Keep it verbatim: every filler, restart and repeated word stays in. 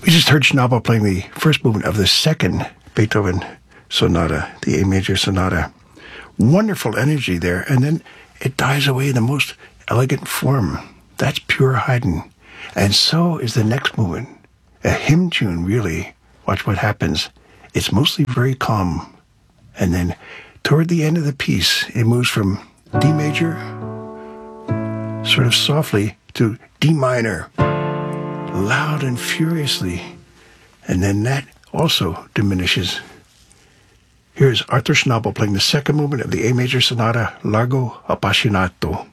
We just heard Schnabel playing the first movement of the second Beethoven sonata, the A major sonata. Wonderful energy there, and then it dies away in the most elegant form. That's pure Haydn. And so is the next movement. A hymn tune, really. Watch what happens. It's mostly very calm. And then toward the end of the piece, it moves from D major, sort of softly, to D minor, loud and furiously. And then that also diminishes. Here's Arthur Schnabel playing the second movement of the A major sonata, Largo Appassionato.